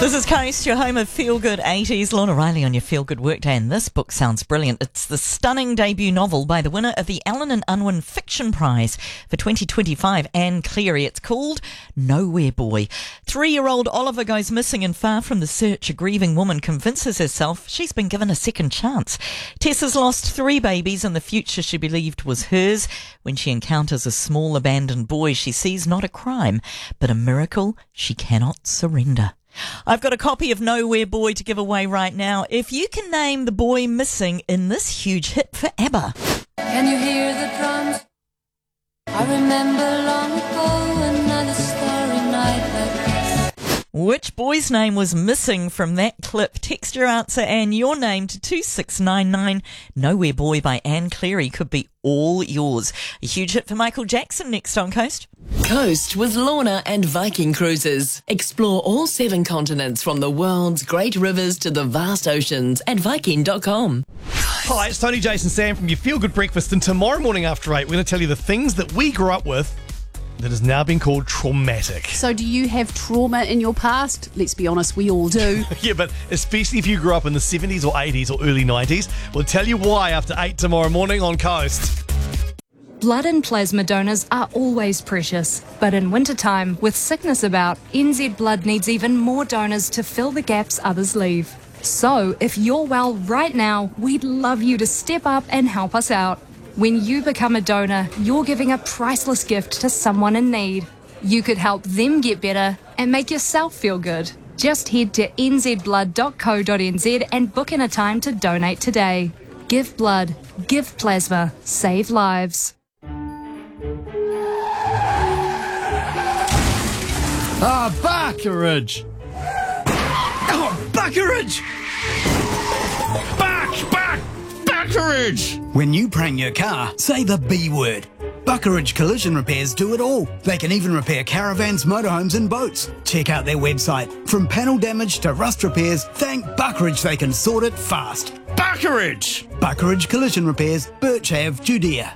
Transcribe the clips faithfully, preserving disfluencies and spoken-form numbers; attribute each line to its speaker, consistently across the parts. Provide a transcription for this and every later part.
Speaker 1: This is Coast, your home of Feel Good eighties. Lorna Riley on your Feel Good Workday, and this book sounds brilliant. It's the stunning debut novel by the winner of the Allen and Unwin Fiction Prize for twenty twenty-five, Anne Cleary. It's called Nowhere Boy. Three-year-old Oliver goes missing, and far from the search, a grieving woman convinces herself she's been given a second chance. Tess has lost three babies, and the future she believed was hers. When she encounters a small abandoned boy, she sees not a crime, but a miracle she cannot surrender. I've got a copy of Nowhere Boy to give away right now. If you can name the boy missing in this huge hit for ABBA.
Speaker 2: Can you hear the drums? I remember long ago another starry night like this.
Speaker 1: Which boy's name was missing from that clip? Text your answer and your name to two six nine nine. Nowhere Boy by Anne Cleary could be all yours. A huge hit for Michael Jackson next on Coast.
Speaker 3: Coast with Lorna and Viking Cruises. Explore all seven continents from the world's great rivers to the vast oceans at Viking dot com.
Speaker 4: Hi, it's Tony, Jason, Sam from your Feel Good Breakfast, and tomorrow morning after eight, we're going to tell you the things that we grew up with that has now been called traumatic.
Speaker 5: So do you have trauma in your past? Let's be honest, we all do.
Speaker 4: Yeah, but especially if you grew up in the seventies or eighties or early nineties. We'll tell you why after eight tomorrow morning on Coast.
Speaker 6: Blood and plasma donors are always precious, but in wintertime, with sickness about, N Z Blood needs even more donors to fill the gaps others leave. So, if you're well right now, we'd love you to step up and help us out. When you become a donor, you're giving a priceless gift to someone in need. You could help them get better and make yourself feel good. Just head to n z blood dot co dot n z and book in a time to donate today. Give blood, give plasma, save lives.
Speaker 7: Ah, Buckeridge! Oh, Buckeridge! Back, back, Buckeridge!
Speaker 8: When you prang your car, say the B word. Buckeridge Collision Repairs do it all. They can even repair caravans, motorhomes and boats. Check out their website. From panel damage to rust repairs, thank Buckeridge they can sort it fast.
Speaker 7: Buckeridge!
Speaker 8: Buckeridge Collision Repairs, Birch Ave, Judea.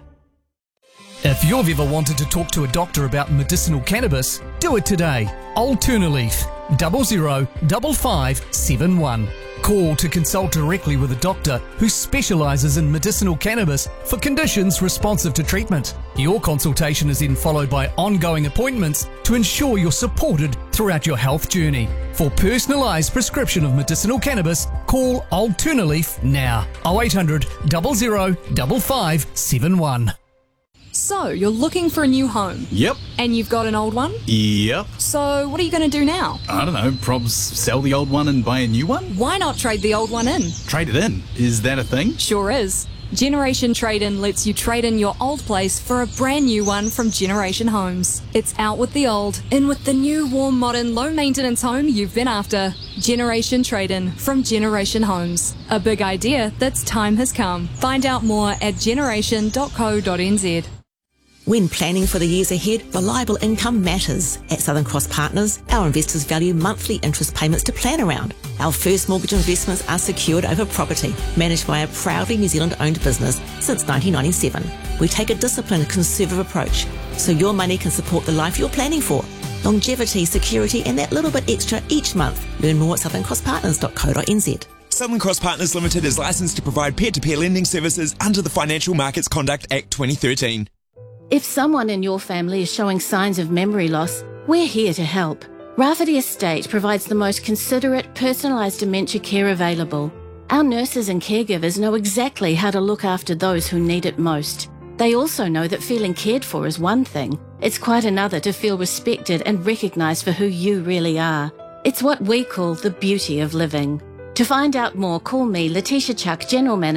Speaker 9: If you've ever wanted to talk to a doctor about medicinal cannabis, do it today. Alternaleaf, double zero double five seven one. Call to consult directly with a doctor who specialises in medicinal cannabis for conditions responsive to treatment. Your consultation is then followed by ongoing appointments to ensure you're supported throughout your health journey. For personalised prescription of medicinal cannabis, call Alternaleaf now. oh eight hundred, double zero double five seven one.
Speaker 6: So, you're looking for a new home?
Speaker 7: Yep.
Speaker 6: And you've got an old one?
Speaker 7: Yep.
Speaker 6: So, what are you going to do now?
Speaker 7: I don't know, probs sell the old one and buy a new one?
Speaker 6: Why not trade the old one in?
Speaker 7: Trade it in? Is that a thing?
Speaker 6: Sure is. Generation Trade-In lets you trade in your old place for a brand new one from Generation Homes. It's out with the old, in with the new, warm, modern, low-maintenance home you've been after. Generation Trade-In from Generation Homes. A big idea that's time has come. Find out more at generation dot co dot n z.
Speaker 10: When planning for the years ahead, reliable income matters. At Southern Cross Partners, our investors value monthly interest payments to plan around. Our first mortgage investments are secured over property, managed by a proudly New Zealand-owned business since nineteen ninety-seven. We take a disciplined, conservative approach, so your money can support the life you're planning for. Longevity, security, and that little bit extra each month. Learn more at southern cross partners dot co dot n z.
Speaker 11: Southern Cross Partners Limited is licensed to provide peer-to-peer lending services under the Financial Markets Conduct Act twenty thirteen.
Speaker 12: If someone in your family is showing signs of memory loss, we're here to help. Rafferty Estate provides the most considerate, personalised dementia care available. Our nurses and caregivers know exactly how to look after those who need it most. They also know that feeling cared for is one thing. It's quite another to feel respected and recognised for who you really are. It's what we call the beauty of living. To find out more, call me, Letitia Chuck, General Manager.